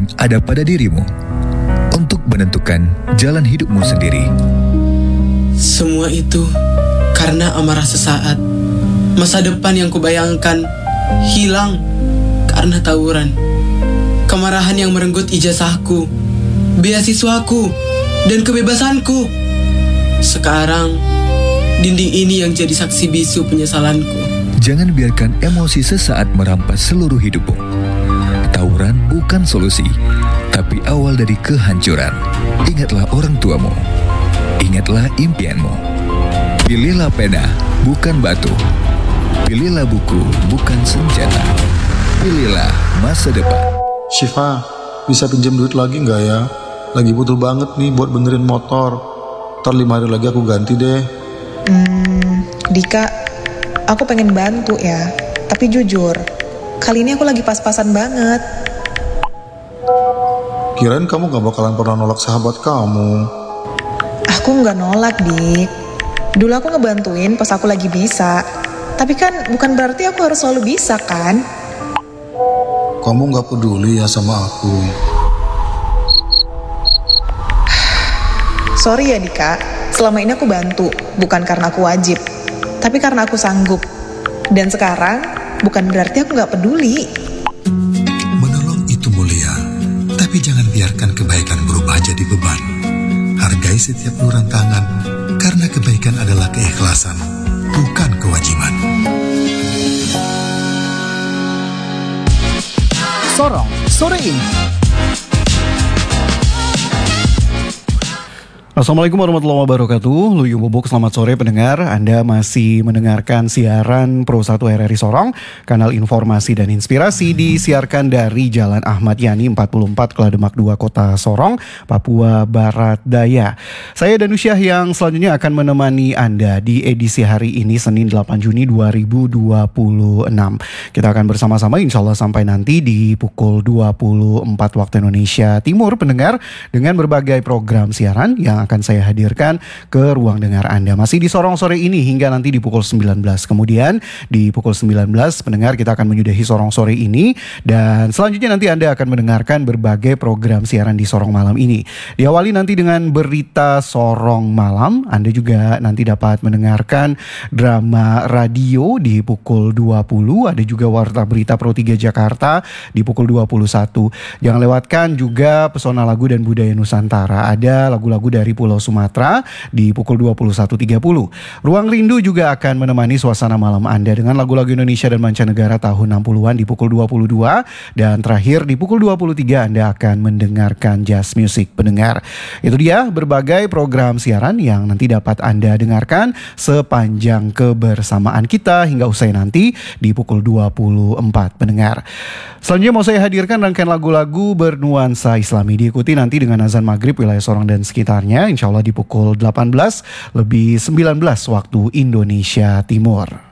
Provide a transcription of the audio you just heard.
yang ada pada dirimu untuk menentukan jalan hidupmu sendiri. Semua itu karena amarah sesaat. Masa depan yang kubayangkan hilang karena tawuran. Kemarahan yang merenggut ijazahku, beasiswaku, dan kebebasanku. Sekarang, dinding ini yang jadi saksi bisu penyesalanku. Jangan biarkan emosi sesaat merampas seluruh hidupmu. Tawuran bukan solusi, tapi awal dari kehancuran. Ingatlah orang tuamu. Ingatlah impianmu. Pilihlah pena, bukan batu. Pilihlah buku, bukan senjata. Pilihlah masa depan. Syifa, bisa pinjam duit lagi nggak ya? Lagi butuh banget nih buat benerin motor. Ntar 5 hari lagi aku ganti deh. Dika, aku pengen bantu ya. Tapi jujur, kali ini aku lagi pas-pasan banget. Kirain kamu gak bakalan pernah nolak sahabat kamu. Aku nggak nolak, Dik. Dulu aku ngebantuin pas aku lagi bisa. Tapi kan bukan berarti aku harus selalu bisa, kan? Kamu gak peduli ya sama aku. Sorry ya, Dika. Selama ini aku bantu, bukan karena aku wajib, tapi karena aku sanggup. Dan sekarang, bukan berarti aku gak peduli. Menolong itu mulia, tapi jangan biarkan kebaikan berubah jadi beban. Hargai setiap uluran tangan, karena kebaikan adalah keikhlasan, bukan kewajiban. Sorong sore ini. Assalamualaikum warahmatullahi wabarakatuh. Luyu Bubuk, selamat sore pendengar. Anda masih mendengarkan siaran Pro 1 RRI Sorong. Kanal informasi dan inspirasi disiarkan dari Jalan Ahmad Yani 44 Kelademak 2 Kota Sorong, Papua Barat Daya. Saya Danusyah yang selanjutnya akan menemani Anda di edisi hari ini Senin 8 Juni 2026. Kita akan bersama-sama insya Allah sampai nanti di pukul 24 waktu Indonesia Timur pendengar, dengan berbagai program siaran yang akan saya hadirkan ke ruang dengar Anda. Masih di Sorong sore ini hingga nanti di pukul 19. Kemudian di pukul 19 pendengar kita akan menyudahi Sorong sore ini, dan selanjutnya nanti Anda akan mendengarkan berbagai program siaran di Sorong malam ini. Diawali nanti dengan berita Sorong malam. Anda juga nanti dapat mendengarkan drama radio di pukul 20. Ada juga Warta Berita Pro 3 Jakarta di pukul 21. Jangan lewatkan juga Pesona Lagu dan Budaya Nusantara. Ada lagu-lagu dari Pulau Sumatera di pukul 21.30. Ruang Rindu juga akan menemani suasana malam Anda dengan lagu-lagu Indonesia dan mancanegara tahun 60-an di pukul 22. Dan terakhir di pukul 23 Anda akan mendengarkan jazz music pendengar. Itu dia berbagai program siaran yang nanti dapat Anda dengarkan sepanjang kebersamaan kita hingga usai nanti di pukul 24 pendengar. Selanjutnya mau saya hadirkan rangkaian lagu-lagu bernuansa Islami, diikuti nanti dengan azan maghrib wilayah Sorong dan sekitarnya, insya Allah di pukul 18 lebih 19 waktu Indonesia Timur.